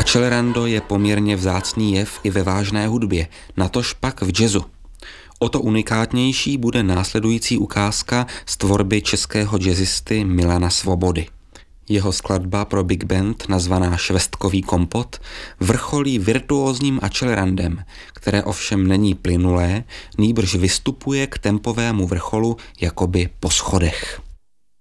Accelerando je poměrně vzácný jev i ve vážné hudbě, natož pak v jazzu. O to unikátnější bude následující ukázka z tvorby českého jazzisty Milana Svobody. Jeho skladba pro big band, nazvaná Švestkový kompot, vrcholí virtuózním accelerandem, které ovšem není plynulé, nýbrž vystupuje k tempovému vrcholu jakoby po schodech.